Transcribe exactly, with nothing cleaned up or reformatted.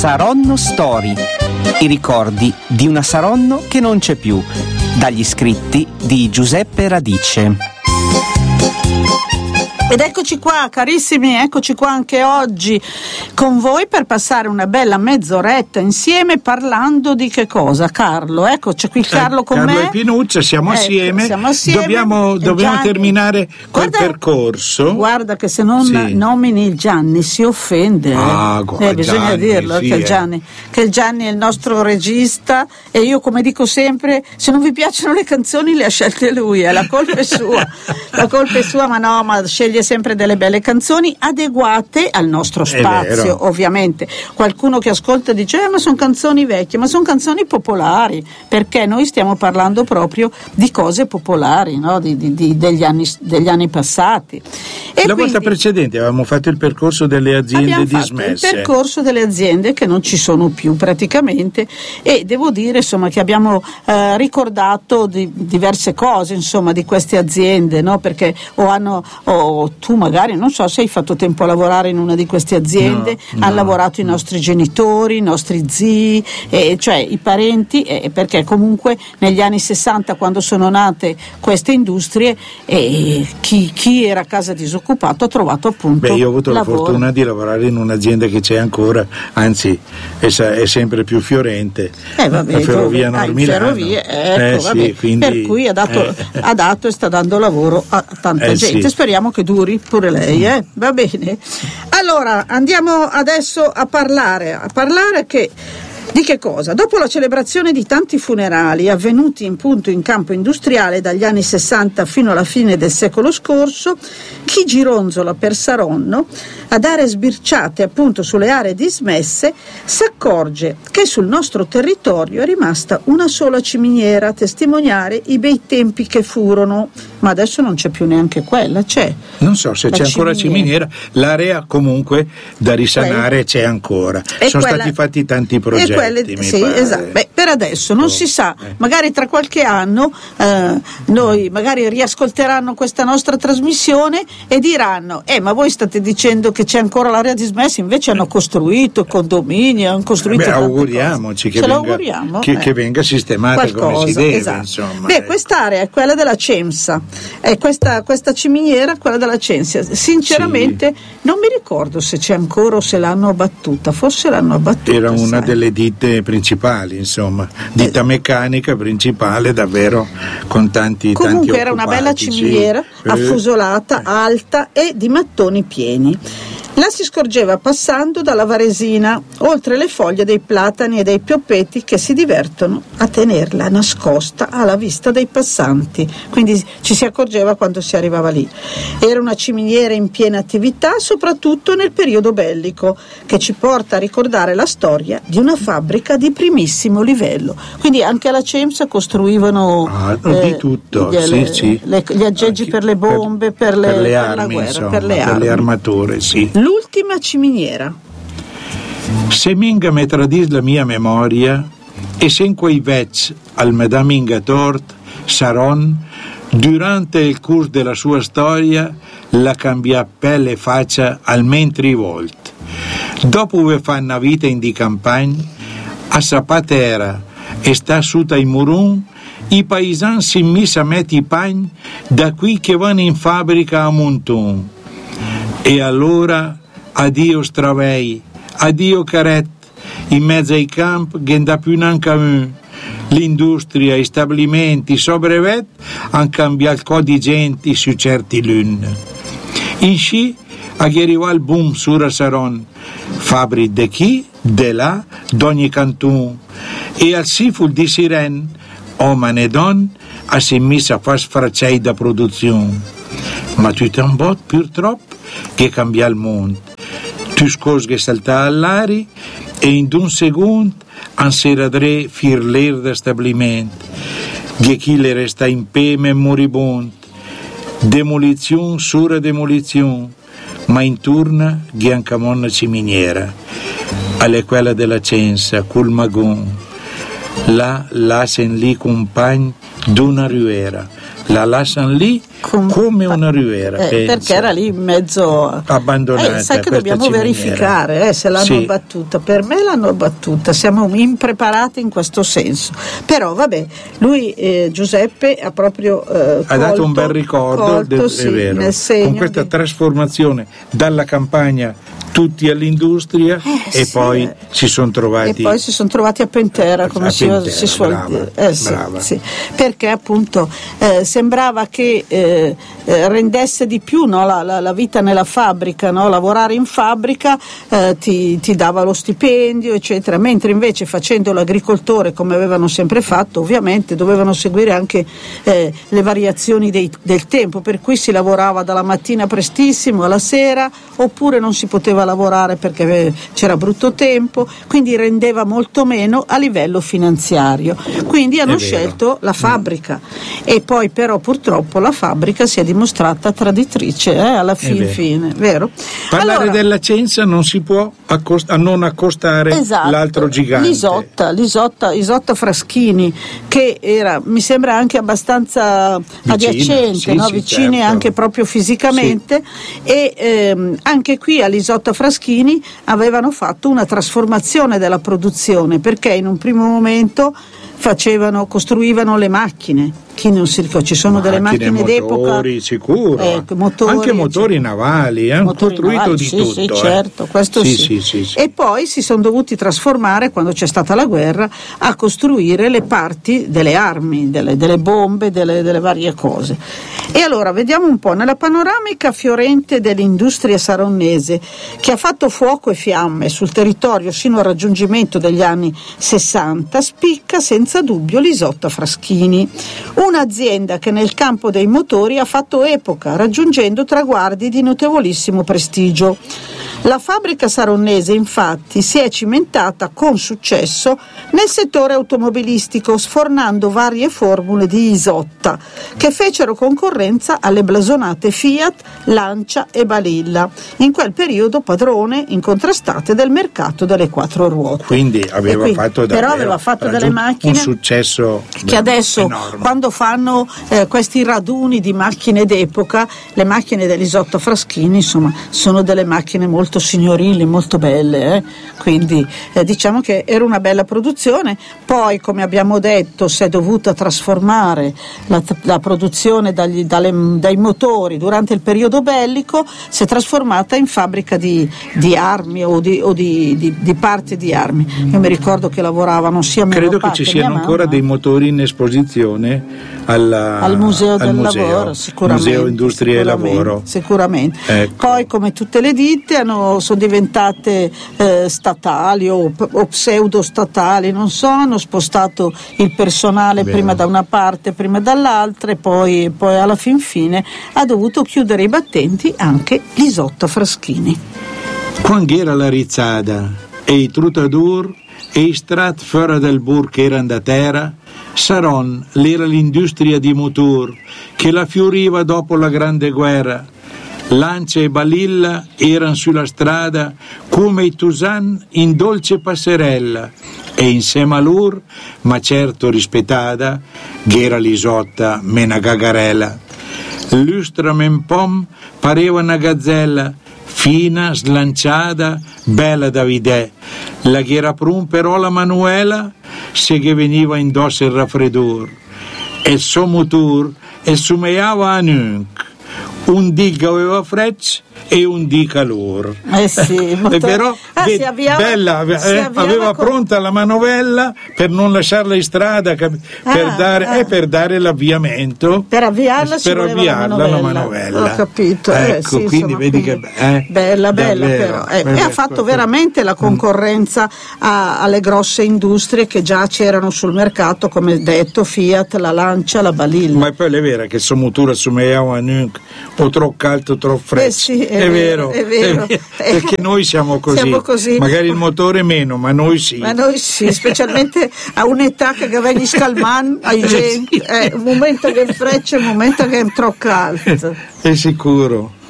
Saronno Story, i ricordi di una Saronno che non c'è più, dagli scritti di Giuseppe Radice. Ed eccoci qua, carissimi, eccoci qua anche oggi con voi per passare una bella mezz'oretta insieme parlando di che cosa? Carlo, ecco, c'è qui Carlo con Carlo me. e Pinuccia, siamo, ecco, assieme. siamo assieme. Dobbiamo, dobbiamo terminare quel guarda, percorso. Guarda che se non sì. nomini il Gianni si offende. Ah, eh. guarda, Eh, bisogna Gianni, dirlo sì, che, il eh. Gianni, che il Gianni è il nostro regista e io, come dico sempre, se non vi piacciono le canzoni le ha scelte lui, eh, la colpa è sua. La colpa è sua, ma no, ma sceglie sempre delle belle canzoni adeguate al nostro spazio, ovviamente. Qualcuno che ascolta dice eh, ma sono canzoni vecchie, ma sono canzoni popolari, perché noi stiamo parlando proprio di cose popolari, no? di, di, di, degli, anni, degli anni passati. E la quindi, volta precedente avevamo fatto il percorso delle aziende dismesse. Il percorso delle aziende che non ci sono più praticamente, e devo dire insomma che abbiamo eh, ricordato di diverse cose insomma di queste aziende, no? Perché o hanno o tu magari non so se hai fatto tempo a lavorare in una di queste aziende, no, no, hanno lavorato i nostri genitori, i nostri zii, eh, cioè i parenti, eh, perché comunque negli anni sessanta, quando sono nate queste industrie, eh, chi, chi era a casa disoccupato ha trovato appunto Beh, io ho avuto lavoro. la fortuna di lavorare in un'azienda che c'è ancora, anzi è, è sempre più fiorente, eh, vabbè, la Ferrovia dove, Nord ah, Milano. Ferrovie, ecco, eh, vabbè, sì, quindi, per cui ha dato, eh. ha dato e sta dando lavoro a tanta Eh, gente. sì. Speriamo che duri pure lei, eh? Va bene. Allora andiamo adesso a parlare, a parlare che di che cosa? Dopo la celebrazione di tanti funerali avvenuti in punto in campo industriale dagli anni sessanta fino alla fine del secolo scorso, chi gironzola per Saronno a dare sbirciate appunto sulle aree dismesse si accorge che sul nostro territorio è rimasta una sola ciminiera a testimoniare i bei tempi che furono, ma adesso non c'è più neanche quella, c'è. Non so se la c'è ancora ciminiera. ciminiera, l'area comunque da risanare Quella. c'è ancora. E Sono quella- stati fatti tanti progetti. E quelle, mi sì, pare. esatto. Beh, per adesso non Oh, si sa, eh. magari tra qualche anno eh, noi magari riascolteranno questa nostra trasmissione e diranno eh ma voi state dicendo che c'è ancora l'area dismessa, invece hanno costruito condomini, hanno costruito Beh, tante auguriamoci cose. che Ce lo venga, auguriamo? che, Eh. che venga sistemata Qualcosa, come si deve, esatto. insomma. Beh, ecco. quest'area è quella della Cemsa, è questa, questa ciminiera, quella della Cemsa. Sinceramente non mi ricordo se c'è ancora o se l'hanno abbattuta, forse l'hanno abbattuta. Era una sai. delle ditte principali, insomma, ditta Eh. meccanica principale, davvero con tanti Comunque tanti era una bella occupati, sì. ciminiera Eh. affusolata, alta e di mattoni pieni. La si scorgeva passando dalla Varesina, oltre le foglie dei platani e dei pioppetti che si divertono a tenerla nascosta alla vista dei passanti, quindi ci si accorgeva quando si arrivava lì. Era una ciminiera in piena attività, soprattutto nel periodo bellico, che ci porta a ricordare la storia di una fabbrica di primissimo livello. Quindi anche alla Cemsa costruivano Ah, di tutto, gli, sì, le- sì. le- gli aggeggi Anche per le bombe, per, le, per le per armi, la guerra, insomma, per le armi. armature, sì. L'ultima ciminiera. Se minga me tradis la mia memoria, e se in quei vec al Madame Ingatort, Saron, durante il corso della sua storia, la cambia pelle e faccia almeno tre volte. Dopo che fa una vita in di campagna, a Sapatera e sta sotto i murun, i paesani si messa a mettere i pagni da qui che vanno in fabbrica a Monton. E allora addio stravei, addio caret, in mezzo ai campi che non dà più neanche a me. L'industria, i stabilimenti, i brevet hanno cambiato il codice di gente su certi lune. In sci arriva il boom su Saron, fabbriche di chi, di là, d'ogni canton, e al siful di Siren, uomini e donne, si è messa a fare sfracciai da produzione. Ma tutto un bot, purtroppo, che cambia il mondo. Tu scos che salta all'aria e in un secondo anseradre firler da stabilimento. Che chi le resta in peme moribond. Demolizione sura demolizione, ma intorno che anche monna ciminiera. Alle quella della Censa, col magon. Là, là sen lì compagni d'una ruera, la lasciano lì Com- come una riviera, eh, perché era lì in mezzo abbandonata. Eh, sai che dobbiamo verificare eh, se l'hanno sì. abbattuta. Per me l'hanno abbattuta, siamo impreparati in questo senso. Però vabbè, lui eh, Giuseppe ha proprio eh, ha colto, dato un bel ricordo, colto, del, sì, è vero, nel segno con questa di... trasformazione dalla campagna tutti all'industria eh, e sì, poi eh. si sono trovati e poi si sono trovati a Pentera, come a si, Pentera, si suol brava, dire eh, sì, brava. Sì. Perché appunto eh, sembrava che eh, eh, rendesse di più, no, la, la, la vita nella fabbrica, no? Lavorare in fabbrica eh, ti, ti dava lo stipendio eccetera, mentre invece facendo l'agricoltore come avevano sempre fatto ovviamente dovevano seguire anche eh, le variazioni dei, del tempo, per cui si lavorava dalla mattina prestissimo alla sera, oppure non si poteva lavorare perché c'era brutto tempo, quindi rendeva molto meno a livello finanziario, quindi hanno scelto la fabbrica mm. e poi però purtroppo la fabbrica si è dimostrata traditrice eh, alla fin vero. fine, vero? Parlare allora, della Cenza non si può accost- a non accostare esatto, l'altro gigante, l'Isotta, l'Isotta, Isotta Fraschini, che era, mi sembra anche abbastanza vicina, adiacente, sì, no? sì, vicine certo. anche proprio fisicamente sì. e ehm, anche qui all'Isotta Fraschini avevano fatto una trasformazione della produzione, perché in un primo momento facevano, costruivano le macchine. Chi non si ricorda, ci sono macchine, delle macchine motori, d'epoca sicuro eh, motori, anche motori navali, hanno motori costruito navali, di sì, tutto sì, eh. certo, questo sì, sì. Sì, sì, sì. E poi si sono dovuti trasformare, quando c'è stata la guerra, a costruire le parti delle armi, delle, delle bombe, delle, delle varie cose. E allora vediamo un po', nella panoramica fiorente dell'industria saronnese, che ha fatto fuoco e fiamme sul territorio sino al raggiungimento degli anni sessanta, spicca senza dubbio l'Isotta Fraschini, un'azienda che nel campo dei motori ha fatto epoca, raggiungendo traguardi di notevolissimo prestigio. La fabbrica saronnese infatti si è cimentata con successo nel settore automobilistico, sfornando varie formule di Isotta che fecero concorrenza alle blasonate Fiat, Lancia e Balilla, in quel periodo padrone incontrastate del mercato delle quattro ruote. Quindi aveva quindi, fatto però aveva fatto delle macchine un successo che adesso enorme. Quando fanno eh, questi raduni di macchine d'epoca, le macchine dell'Isotta Fraschini insomma sono delle macchine molto signorili, molto belle, eh? Quindi eh, diciamo che era una bella produzione. Poi, come abbiamo detto, si è dovuta trasformare la, la produzione dagli, dalle, dai motori durante il periodo bellico, si è trasformata in fabbrica di, di armi o, di, o di, di, di parti di armi. Io mi ricordo che lavoravano sia mio credo papà che ci che siano mia ancora mamma. dei motori in esposizione alla, al Museo del al museo, Lavoro, sicuramente. Museo Industria e Lavoro. Sicuramente. Ecco. Poi, come tutte le ditte, hanno, sono diventate eh, statali o, o pseudo statali, non so, hanno spostato il personale Bene. prima da una parte, prima dall'altra, e poi, poi alla fin fine ha dovuto chiudere i battenti anche l'Isotta Fraschini. Quando era la rizzada e i trutadur e i strat fuori del burg erano da terra, Saron l'era l'industria di motor che la fioriva dopo la grande guerra. Lancia e Balilla erano sulla strada come i Tusan in dolce passerella, e insieme a loro, ma certo rispettata, era l'Isotta mena gagarella. Lustra men pom pareva una gazzella, fina, slanciata, bella da vidè. La ghera prun però la Manuela, se che veniva indosso il raffreddor. E il suo motor e sumeava a nunc. Un dì che aveva frecce e un dì calore. Eh sì, e però ah, ve- si avviava, bella, si eh, avviava aveva con... pronta la manovella per non lasciarla in strada, cap- per, Ah, dare, ah. e per dare l'avviamento, Per avviarla ci per voleva avviarla la la manovella. manovella. Ho capito, eh, Ecco, sì, quindi insomma, vedi quindi che eh, bella, bella davvero, però. Eh, davvero. e ha fatto veramente la concorrenza a, alle grosse industrie che già c'erano sul mercato, come detto, Fiat, la Lancia, la Balilla. Ma poi è vero che il suo motore assumeva o troppo caldo o troppo freddo. Eh sì, è, è vero, vero, è vero. Perché noi siamo così. Siamo così. Magari il motore meno, ma noi sì. Ma noi sì, specialmente a un'età che aveva gli scalman, ai gente, eh, un momento che è freccia, un momento che è troppo caldo. È sicuro.